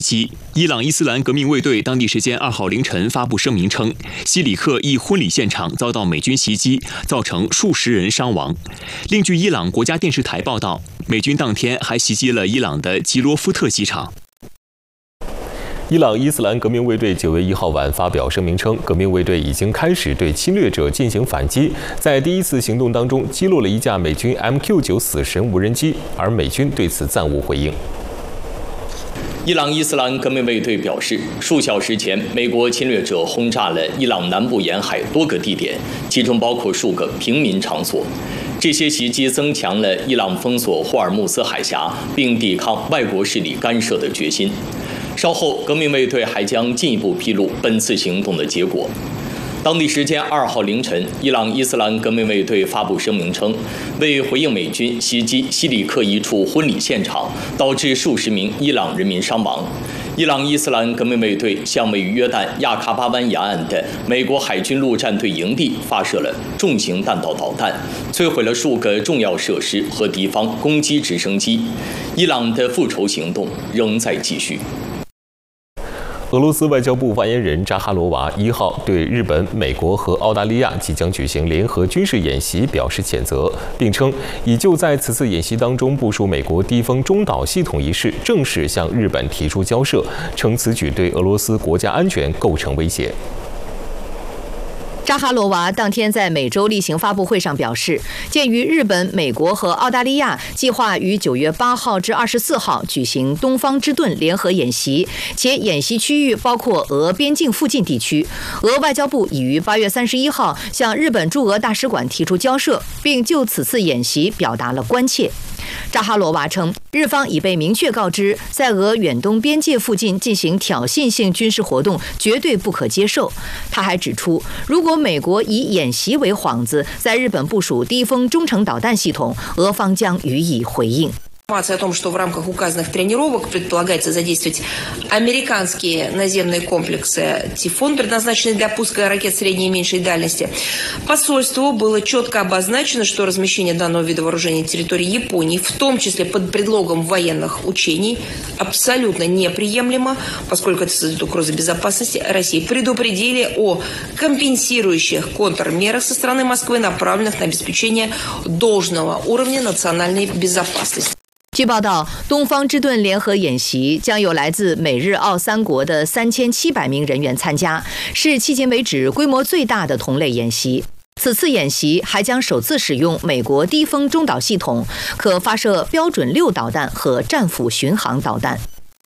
伊朗伊斯兰革命卫队当地时间2号凌晨发布声明称，西里克一婚礼现场遭到美军袭击，造成数十人伤亡。另据伊朗国家电视台报道，美军当天还袭击了伊朗的吉罗夫特机场。 伊朗伊斯兰革命卫队9月1号晚发表声明称，革命卫队已经开始对侵略者进行反击，在第一次行动当中击落了一架美军 MQ-9 死神无人机，而美军对此暂无回应。 伊朗伊斯兰革命卫队表示，数小时前，美国侵略者轰炸了伊朗南部沿海多个地点，其中包括数个平民场所。这些袭击增强了伊朗封锁霍尔木兹海峡并抵抗外国势力干涉的决心。稍后，革命卫队还将进一步披露本次行动的结果。当地时间2号凌晨，伊朗伊斯兰革命卫队发布声明称，为回应美军袭击西里克一处婚礼现场，导致数十名伊朗人民伤亡，伊朗伊斯兰革命卫队向位于约旦亚喀巴湾沿岸的美国海军陆战队营地发射了重型弹道导弹，摧毁了数个重要设施和敌方攻击直升机。伊朗的复仇行动仍在继续。 俄罗斯外交部发言人扎哈罗娃1号对日本、美国和澳大利亚即将举行联合军事演习表示谴责，并称已就在此次演习当中部署美国低风中导系统一事正式向日本提出交涉，称此举对俄罗斯国家安全构成威胁。 扎哈罗娃当天在美洲例行发布会上表示，鉴于日本、美国和澳大利亚计划于9月8号至24号举行东方之盾联合演习，且演习区域包括俄边境附近地区，俄外交部已于8月31号向日本驻俄大使馆提出交涉，并就此次演习表达了关切。扎哈罗娃称，日方已被明确告知，在俄远东边界附近进行挑衅性军事活动绝对不可接受。他还指出，如果美国以演习为幌子，在日本部署低风中程导弹系统，俄方将予以回应。 Информация о том, что в рамках указанных тренировок предполагается задействовать американские наземные комплексы «Тифон», предназначенные для пуска ракет средней и меньшей дальности. Посольству было четко обозначено, что размещение данного вида вооружений на территории Японии, в том числе под предлогом военных учений, абсолютно неприемлемо, поскольку это создает угрозу безопасности России. Предупредили о компенсирующих контрмерах со стороны Москвы, направленных на обеспечение должного уровня национальной безопасности. 据报道，东方之盾联合演习将有来自美日澳3国的3700名人员参加，是迄今为止规模最大的同类演习。此次演习还将首次使用美国低风中导系统，可发射标准6导弹和战斧巡航导弹。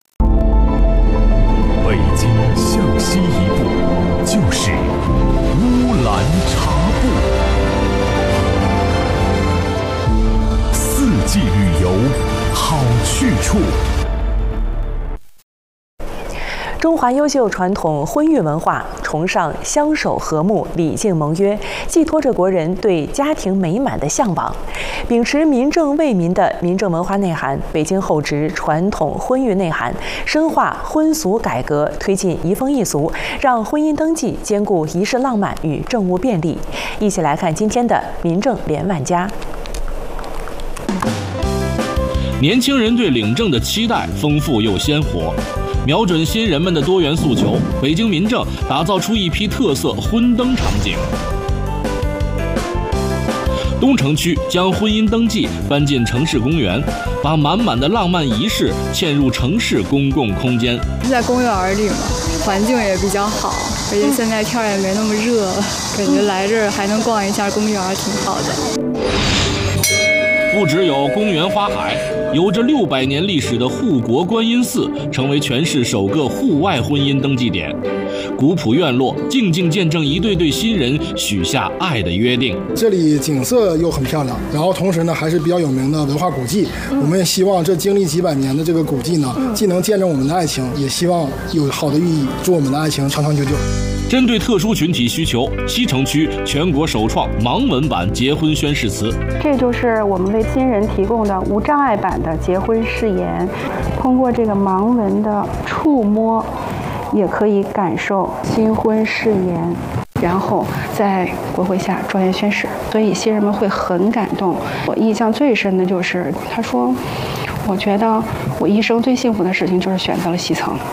北京向西一步就是乌兰察布。四季旅游好去处。 中华优秀传统婚育文化崇尚相守和睦、礼敬盟约，寄托着国人对家庭美满的向往。秉持民政为民的民政文化内涵，北京厚植传统婚育内涵，深化婚俗改革，推进移风易俗，让婚姻登记兼顾仪式浪漫与政务便利。一起来看今天的民政连万家。 年轻人对领证的期待丰富又鲜活，瞄准新人们的多元诉求，北京民政打造出一批特色婚登场景。东城区将婚姻登记搬进城市公园，把满满的浪漫仪式嵌入城市公共空间。 在公园里嘛，环境也比较好，而且现在天也没那么热，感觉来这儿还能逛一下公园，挺好的。 不只有公园花海，有着600年历史的护国观音寺成为全市首个户外婚姻登记点。古朴院落静静见证一对对新人许下爱的约定。 这里景色又很漂亮，然后同时呢还是比较有名的文化古迹。我们也希望这经历几百年的这个古迹呢，既能见证我们的爱情，也希望有好的寓意，祝我们的爱情长长久久。 针对特殊群体需求，西城区全国首创盲文版结婚宣誓词。 这就是我们为新人提供的无障碍版的结婚誓言，通过这个盲文的触摸，也可以感受新婚誓言，然后在国会下庄严宣誓，所以新人们会很感动。我印象最深的就是他说， 我觉得我一生最幸福的事情就是选择了西层。